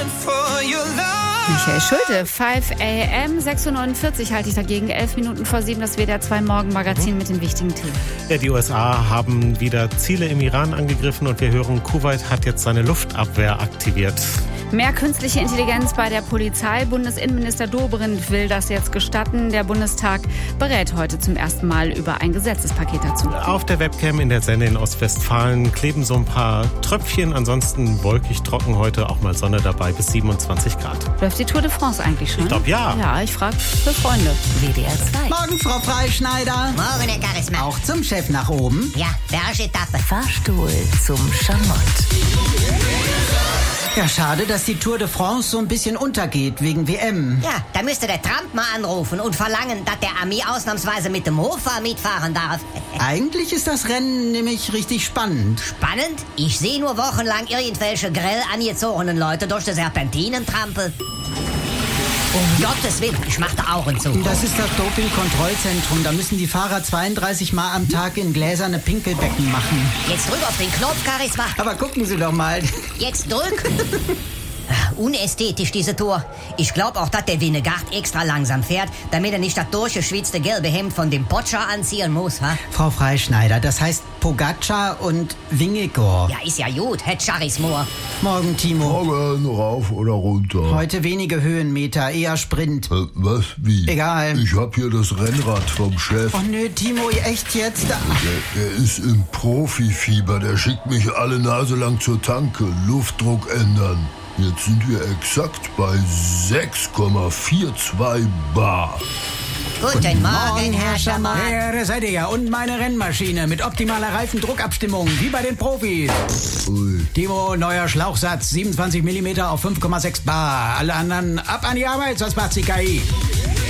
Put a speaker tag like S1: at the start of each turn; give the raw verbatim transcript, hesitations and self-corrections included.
S1: Michael Schulte, fünf a m, sechs Uhr neunundvierzig halte ich dagegen, elf Minuten vor sieben, das W D R zwei Morgenmagazin mit den wichtigen Themen.
S2: Ja, die U S A haben wieder Ziele im Iran angegriffen und wir hören, Kuwait hat jetzt seine Luftabwehr aktiviert.
S1: Mehr künstliche Intelligenz bei der Polizei. Bundesinnenminister Dobrindt will das jetzt gestatten. Der Bundestag berät heute zum ersten Mal über ein Gesetzespaket dazu.
S2: Auf der Webcam in der Sende in Ostwestfalen kleben so ein paar Tröpfchen. Ansonsten wolkig trocken, heute auch mal Sonne dabei bis siebenundzwanzig Grad.
S1: Läuft die Tour de France eigentlich schon?
S2: Ich glaube, ja.
S1: Ja, ich frage für Freunde. W D R zwei.
S3: Morgen, Frau Freischneider.
S4: Morgen, Herr Charisma.
S3: Auch zum Chef nach oben.
S4: Ja, welche Etappe?
S5: Fahrstuhl zum Schamott.
S3: Ja, schade, dass die Tour de France so ein bisschen untergeht wegen W M.
S4: Ja, da müsste der Trump mal anrufen und verlangen, dass der Ami ausnahmsweise mit dem Hofer mitfahren darf.
S3: Eigentlich ist das Rennen nämlich richtig spannend.
S4: Spannend? Ich sehe nur wochenlang irgendwelche grell angezogenen Leute durch die Serpentinen trampeln. Um Gottes Willen, ich mach die Augen zu.
S3: Das ist das Doping-Kontrollzentrum. Da müssen die Fahrer zweiunddreißig Mal am Tag in gläserne Pinkelbecken machen.
S4: Jetzt drück auf den Knopf, Charisma.
S3: Aber gucken Sie doch mal.
S4: Jetzt drück. Unästhetisch, diese Tour. Ich glaube auch, dass der Winnegard extra langsam fährt, damit er nicht das durchgeschwitzte gelbe Hemd von dem Potscher anziehen muss. Ha?
S3: Frau Freischneider, das heißt Pogacar und Vingegaard.
S4: Ja, ist ja gut, Herr Charisma.
S3: Morgen, Timo.
S6: Morgen, rauf oder runter.
S3: Heute wenige Höhenmeter, eher Sprint.
S6: Äh, was? Wie?
S3: Egal.
S6: Ich hab hier das Rennrad vom Chef.
S3: Oh nö, Timo, echt jetzt?
S6: Der, der ist im Profifieber. Der schickt mich alle Nase lang zur Tanke. Luftdruck ändern. Jetzt sind wir exakt bei sechs Komma zweiundvierzig Bar.
S4: Guten Morgen, Herr Schamott.
S7: Ja, da seid ihr ja. Und meine Rennmaschine mit optimaler Reifendruckabstimmung, wie bei den Profis.
S6: Ui.
S7: Timo, neuer Schlauchsatz, siebenundzwanzig Millimeter auf fünf Komma sechs Bar. Alle anderen ab an die Arbeit, sonst macht sie K I.